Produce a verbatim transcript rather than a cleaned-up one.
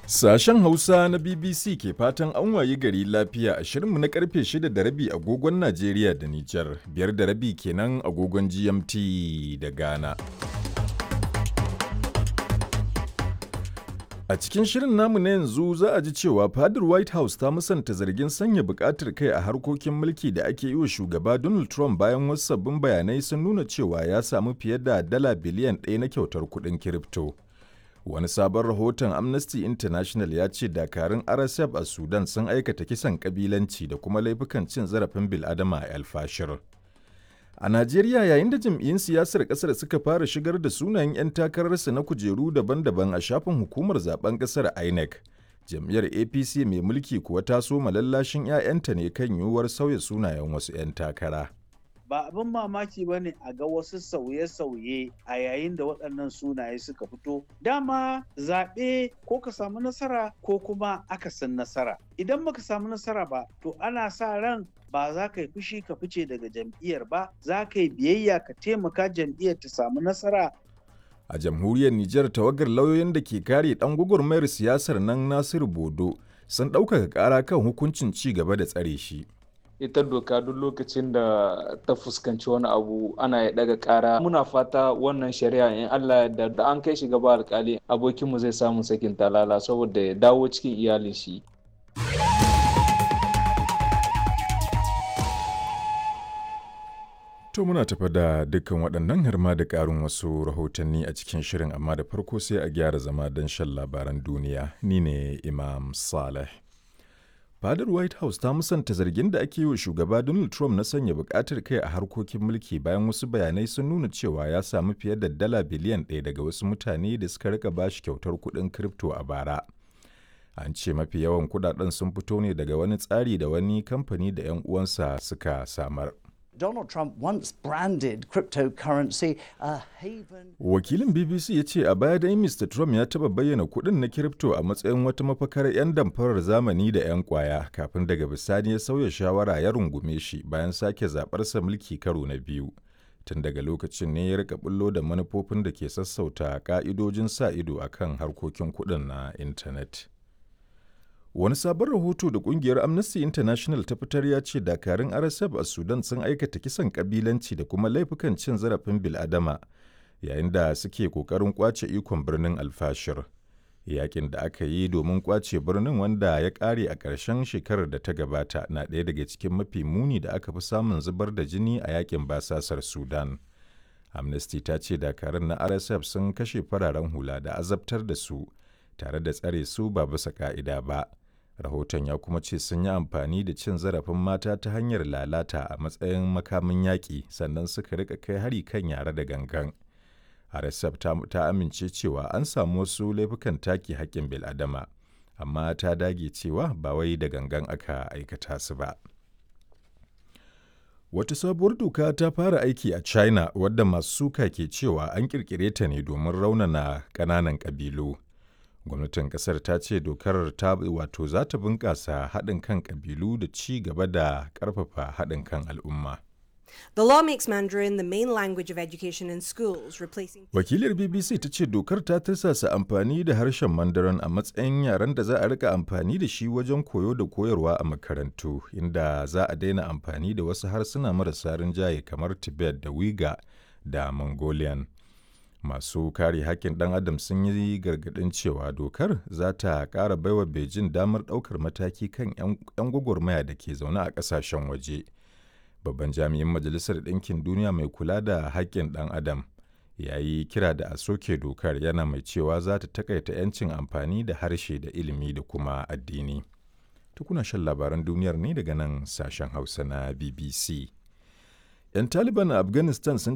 Sashen Hausa na B B C ke fatan an wayi gari lafiya a shirinmu na karfe shida da rabi agogon Najeriya da Nijar, biyar da rabi kenan agogon G M T da Ghana. A cikin shirin namu na yanzu za a ji cewa fadar White House ta musanta zargin sanya bukatar kai a harkokin mulki da ake yi wa shugaba Donald Trump bayan wasu sabbin bayanai sun nuna cewa ya samu fiye da dala biliyan ɗaya na kyautar kuɗin kirifto. Wani sabon rahoton Amnesty International ya ce dakarun R S F a Sudan sun aikata kisan kabilanci da kuma laifukan cin zarafin bil'adama a El Fasher. A Najeriya, yayin da jam'iyyun siyasar ƙasar suka fara shigar da sunayen 'yan takararsu na kujeru daban-daban a shafin hukumar zaben ƙasar I N E C, jam'iyyar A P C mai mulki kuwa ta soma lallashin 'ya'yanta ne kan yiwuwar sauya sunayen wasu 'yan takara. Ba abin mamaki ba ne a ga wasu sauye-sauye a yayin da waɗannan sunaye suka fito. Dama zaɓe ko ka samu nasara ko kuma akasin nasara. Idan baka samu nasara ba, to ana sa ran ba za ka yi fushi ka fice daga jam'iyyar ba, za ka yi biyayya ka taimaka jam'iyyar ta samu nasara. A jamhuriyar Nijar, tawagar lauyoyin da ke kare ɗan gwagwarmayar siyasar nan Nasiru Bodo sun ɗaukaka ƙara kan hukuncin ci gaba da tsare shi. Ita doka duk lokacin da ta fuskanci wani abu ana ya daga kara. Muna fata wannan shari'a in Allah da da an kai shi gaba alkali abokinmu zai samu sakin talala saboda ya dawo cikin iyalin shi. To muna tafa da dukkan waɗannan har ma da ƙarin wasu rahotanni a cikin shirin, amma da farko sai a gyara zama don shan labaran duniya. Ni ne Imam Saleh. Fadar White House ta musanta zargin da ake yi wa shugaba Donald Trump na sanya bukatar kai a harkokin mulki bayan wasu bayanai sun nuna cewa ya samu fiye da dala biliyan ɗaya daga wasu mutane da suka rika bashi kyautar kuɗin kripto a bara. An ce mafi yawan kuɗaɗen sun fito ne daga wani tsari da wani kamfani da 'yan uwansa suka samar. Donald Trump once branded cryptocurrency a haven. Wakilin B B C ya ce a baya dai Mister Trump ya taɓa bayyana kuɗin na kirifto a matsayin wata mafakar 'yan damfarar zamani da 'yan ƙwaya, kafin daga bisani ya sauya shawara ya rungume shi bayan sake zaɓarsa mulki karo na biyu. Tun daga lokacin ne ya rika bullo da manufofin da ke sassauta ƙa'idojin sa ido a kan harkokin kuɗin na intanet. Wani sabon rahoto da kungiyar Amnesty International ta fitar ya ce dakarun R S F a Sudan sun aikata kisan kabilanci da kuma laifukan cin zarafin bil'adama yayin da suke kokarin kwace ikon birnin Al-Fashir. Yakin da aka yi domin kwace birnin, wanda ya kare a ƙarshen shekarar da ta gabata, na ɗaya daga cikin mafi muni da aka fi samun zubar da jini a yakin basasar Sudan. Amnesty ta ce dakarun na R S F sun kashe fararen hula da azabtar da su tare da tsare su ba bisa ka'ida ba. Rahoton ya kuma ce sun yi amfani da cin zarafin mata ta hanyar lalata a matsayin makamin yaƙi, sannan suka rika kai hari kan yara da gangan. R S F ta, ta amince cewa an samu wasu laifukan take haƙƙin bil'adama, amma ta dage cewa ba wai da gangan aka aikata su ba. Wata sabuwar doka ta fara aiki a China wadda masu suka ke cewa an ƙirƙire ta ne domin raunana ƙananan ƙabilu. Gwamnatin kasar ta ce dokar ta wato za ta bunƙasa haɗin kan ƙabilu da ci gaba da ƙarfafa haɗin kan al'umma. The law makes Mandarin the main language of education in schools, replacing... Wakilar B B C ta ce dokar ta tirsasa amfani da harshen Mandarin a matsayin yaren da za a rika amfani da shi wajen koyo da koyarwa a makarantu, inda za a daina amfani da wasu harsuna marasa rinjaye kamar Tibet da Uyghur da Mongolian. Masu kare haƙƙin ɗan adam sun yi gargaɗin cewa dokar za ta ƙara baiwa Beijing damar ɗaukar mataki kan 'yan gwagwarmaya da ke zaune a ƙasashen waje. Babban jami'in Majalisar Ɗinkin Duniya mai kula da haƙƙin ɗan adam ya yi kira da a soke dokar, yana mai cewa za ta taƙaita 'yancin amfani da harshe da ilimi da kuma addini. Tukuna shan labaran duniyar ne daga nan sashen Hausa na B B C. 'Yan Taliban a Afghanistan sun